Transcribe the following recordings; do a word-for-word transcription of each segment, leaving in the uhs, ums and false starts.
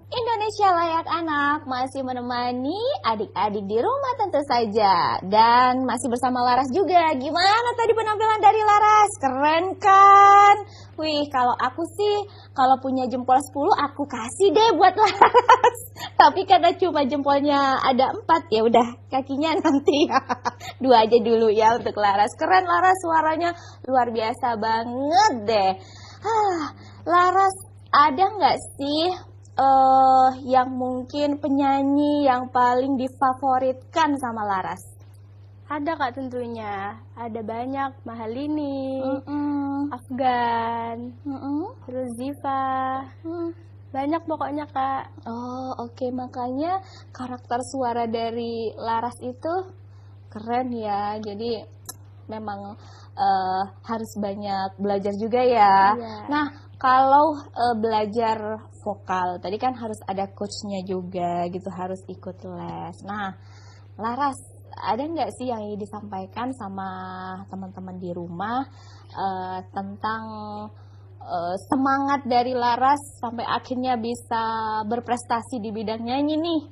Indonesia Layak Anak masih menemani adik-adik di rumah tentu saja. Dan masih bersama Laras juga. Gimana tadi penampilan dari Laras? Keren kan? Wih, kalau aku sih, kalau punya jempol sepuluh aku kasih deh buat Laras. Tapi karena cuma jempolnya ada empat, ya udah kakinya nanti. Dua aja dulu ya untuk Laras. Keren Laras, suaranya luar biasa banget deh. Ah, Laras, ada nggak sih Uh, yang mungkin penyanyi yang paling difavoritkan sama Laras? Ada Kak tentunya, ada banyak, Mahalini, mm -mm. Afgan, mm -mm. terus Ziva, mm. banyak pokoknya Kak. Oh oke, okay. Makanya karakter suara dari Laras itu keren ya, jadi memang uh, harus banyak belajar juga ya. Yeah. Nah, kalau uh, belajar vokal, tadi kan harus ada coachnya juga gitu, harus ikut les. Nah, Laras, ada nggak sih yang ingin disampaikan sama teman-teman di rumah uh, tentang uh, semangat dari Laras sampai akhirnya bisa berprestasi di bidang nyanyi nih?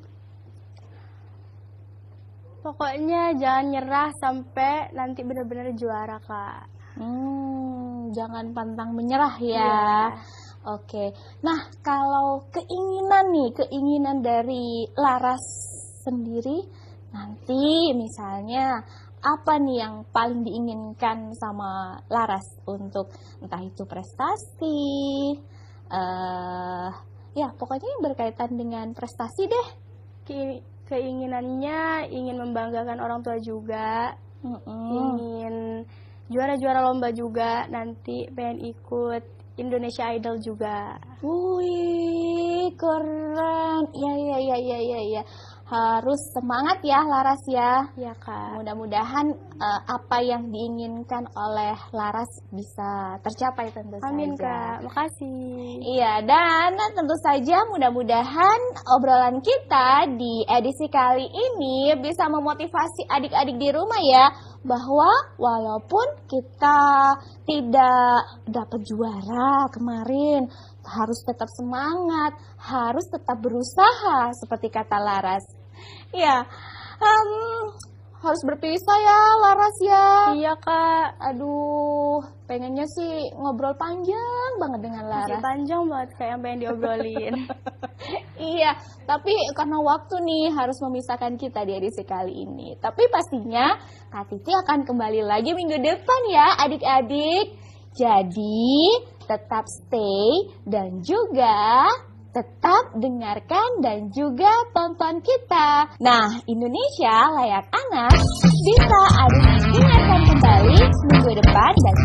Pokoknya jangan nyerah sampai nanti benar-benar juara Kak. Hmm, jangan pantang menyerah ya. Yeah. Oke, nah kalau keinginan nih, keinginan dari Laras sendiri nanti misalnya apa nih yang paling diinginkan sama Laras untuk entah itu prestasi, uh, ya pokoknya yang berkaitan dengan prestasi deh. Ke keinginannya ingin membanggakan orang tua juga, mm-hmm. ingin juara-juara lomba juga, nanti pengen ikut Indonesia Idol juga. Wih, keren. Ya, ya, ya, ya, ya, ya. Harus semangat ya, Laras ya. Ya, Kak. Mudah-mudahan uh, apa yang diinginkan oleh Laras bisa tercapai tentu Amin, saja. Kak. Makasih. Iya, dan tentu saja mudah-mudahan obrolan kita di edisi kali ini bisa memotivasi adik-adik di rumah ya, bahwa walaupun kita tidak dapat juara kemarin, harus tetap semangat, harus tetap berusaha seperti kata Laras. Ya, um, harus berpisah ya Laras ya. Iya Kak. Aduh, pengennya sih ngobrol panjang banget dengan Laras. Masih panjang banget kayak yang pengen diobrolin. Iya, tapi karena waktu nih harus memisahkan kita di edisi kali ini. Tapi pastinya Kak Titi akan kembali lagi minggu depan ya adik-adik. Jadi tetap stay dan juga tetap dengarkan dan juga tonton kita. Nah, Indonesia Layak Anak bisa adik dengarkan kembali minggu depan dan